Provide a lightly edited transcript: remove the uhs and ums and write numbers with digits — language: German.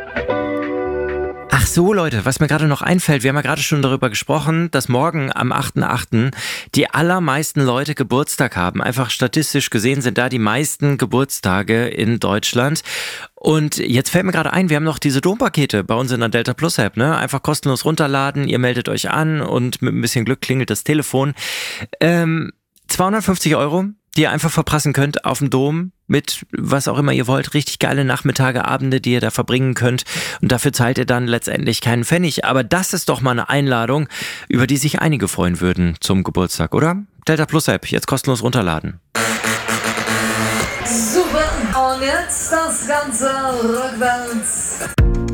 Ach so, Leute, was mir gerade noch einfällt, wir haben ja gerade schon darüber gesprochen, dass morgen am 8.8. die allermeisten Leute Geburtstag haben. Einfach statistisch gesehen sind da die meisten Geburtstage in Deutschland. Und jetzt fällt mir gerade ein, wir haben noch diese Dompakete bei uns in der Delta Plus App, ne? Einfach kostenlos runterladen, ihr meldet euch an und mit ein bisschen Glück klingelt das Telefon. 250 €, die ihr einfach verprassen könnt auf dem Dom mit was auch immer ihr wollt. Richtig geile Nachmittage, Abende, die ihr da verbringen könnt. Und dafür zahlt ihr dann letztendlich keinen Pfennig. Aber das ist doch mal eine Einladung, über die sich einige freuen würden zum Geburtstag, oder? Delta Plus App, jetzt kostenlos runterladen. Super, und jetzt das Ganze rückwärts.